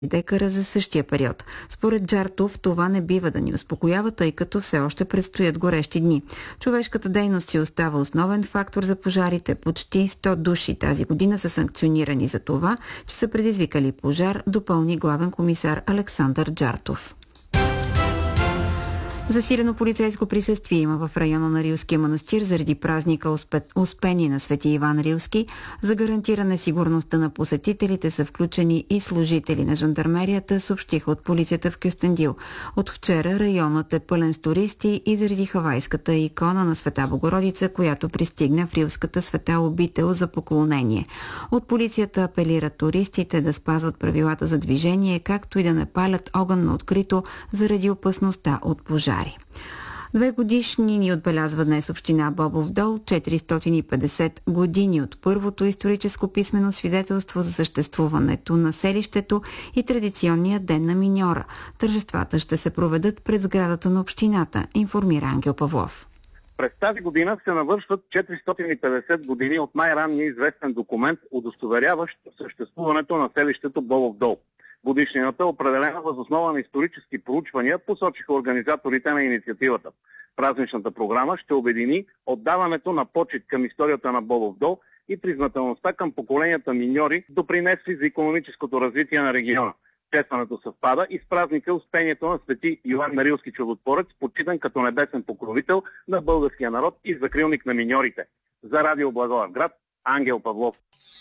декара за същия период. Според Джартов, това не бива да ни успокоява, тъй като все още предстоят горещи дни. Човешката дейност си остава основен фактор за пожарите. Почти 100 души тази година са санкционирани за това, че са предизвикали пожар, допълни главен комисар Александър Джартов. Засилено полицейско присъствие има в района на Рилския манастир заради празника Успение на Свети Иван Рилски. За гарантиране сигурността на посетителите са включени и служители на жандармерията, съобщиха от полицията в Кюстендил. От вчера районът е пълен с туристи и заради хавайската икона на Света Богородица, която пристигна в Рилската света обител за поклонение. От полицията апелират туристите да спазват правилата за движение, както и да не палят огън на открито заради опасността от пожар. 2 годишнини отбелязва днес община Бобов дол, 450 години от първото историческо писмено свидетелство за съществуването на селището и традиционния ден на миньора. Тържествата ще се проведат пред сградата на общината, информира Ангел Павлов. През тази година се навършват 450 години от най-ранния известен документ, удостоверяващ съществуването на селището Бобов дол. Годишнината, определена въз основа на исторически проучвания, посочиха организаторите на инициативата. Празничната програма ще обедини отдаването на почит към историята на Бобов дол и признателността към поколенията миньори, допринесли за икономическото развитие на региона. Честването съвпада и с празника Успението на Свети Йоан Рилски чудотворец, почитан като небесен покровител на българския народ и закрилник на миньорите. За Радио Благоевград, Ангел Павлов.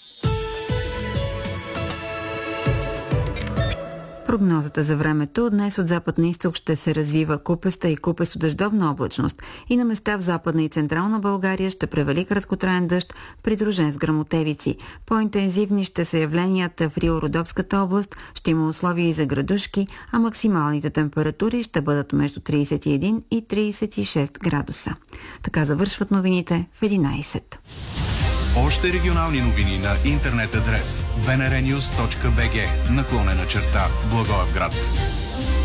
Прогнозата за времето: днес от запад на изток ще се развива купеста и купесто-дъждовна облачност и на места в Западна и Централна България ще превали краткотраен дъжд, придружен с гръмотевици. По-интензивни ще са явленията в Рило-Родопската област, ще има условия и за градушки, а максималните температури ще бъдат между 31 и 36 градуса. Така завършват новините в 11. Още регионални новини на интернет адрес bnrnews.bg /Благоевград.